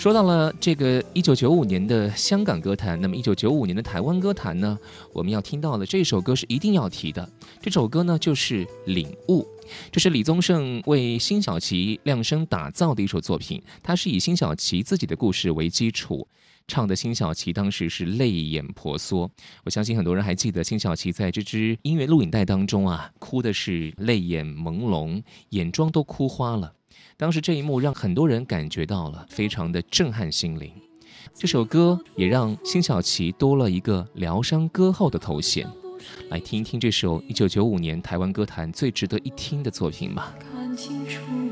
说到了这个1995年的香港歌坛，那么1995年的台湾歌坛呢，我们要听到的这首歌是一定要提的。这首歌呢就是《领悟》，这是李宗盛为辛晓琪量身打造的一首作品，它是以辛晓琪自己的故事为基础。唱的辛晓琪当时是泪眼婆娑，我相信很多人还记得辛晓琪在这支音乐录影带当中啊，哭的是泪眼朦胧，眼妆都哭花了。当时这一幕让很多人感觉到了，非常的震撼心灵。这首歌也让辛晓琪多了一个疗伤歌后的头衔。来听一听这首1995年台湾歌坛最值得一听的作品吧。 看清楚